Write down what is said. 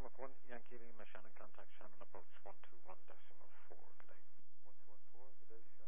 Shamrock 1, Yankee Lima, Shannon contact Shannon approach 121.4, good day. 114, good day, Shannon.